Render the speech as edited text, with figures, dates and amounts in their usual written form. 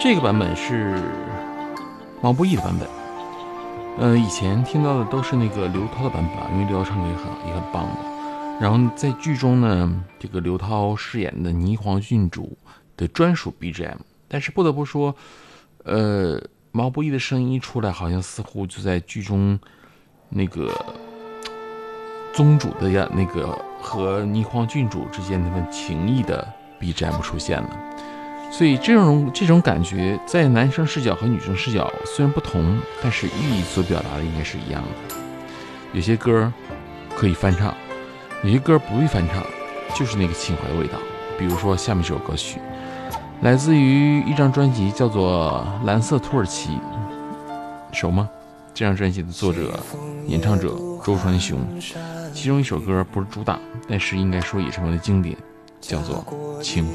这个版本是毛不易的版本。以前听到的都是那个刘涛的版本啊，因为刘涛唱歌也很棒的。然后在剧中呢，这个刘涛饰演的霓凰郡主的专属 BGM， 但是不得不说，毛不易的声音一出来，好像似乎就在剧中那个宗主的那个和霓凰郡主之间那份情谊的 BGM 出现了。所以这种感觉在男生视角和女生视角虽然不同，但是寓意所表达的应该是一样的。有些歌可以翻唱，有些歌不必翻唱，就是那个情怀的味道。比如说下面这首歌曲，来自于一张专辑叫做《蓝色土耳其》，熟吗？这张专辑的作者、演唱者周传雄，其中一首歌不是主打，但是应该说也成为了经典，叫做《情